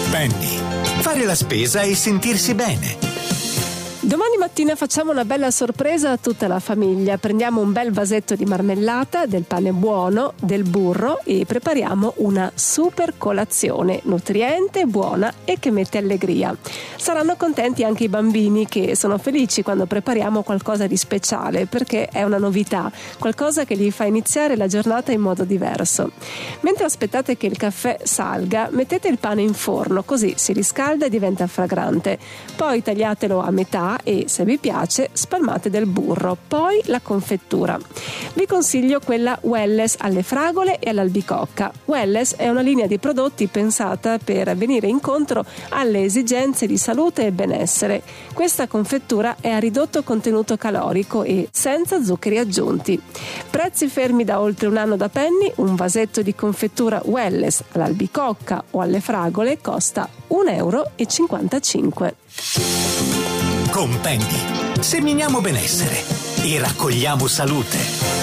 Penny. Fare la spesa e sentirsi bene. Domani mattina facciamo una bella sorpresa a tutta la famiglia. Prendiamo un bel vasetto di marmellata, del pane buono, del burro e prepariamo una super colazione nutriente, buona e che mette allegria. Saranno contenti anche i bambini, che sono felici quando prepariamo qualcosa di speciale, perché è una novità, qualcosa che gli fa iniziare la giornata in modo diverso. Mentre aspettate che il caffè salga, mettete il pane in forno, così si riscalda e diventa fragrante. Poi tagliatelo a metà e, se vi piace, spalmate del burro, poi la confettura. Vi consiglio quella Welless alle fragole e all'albicocca. Welless è una linea di prodotti pensata per venire incontro alle esigenze di salute e benessere. Questa confettura è a ridotto contenuto calorico e senza zuccheri aggiunti. Prezzi fermi da oltre un anno da Penny. Un vasetto di confettura Welless all'albicocca o alle fragole costa €1,55. Con Penny seminiamo benessere e raccogliamo salute.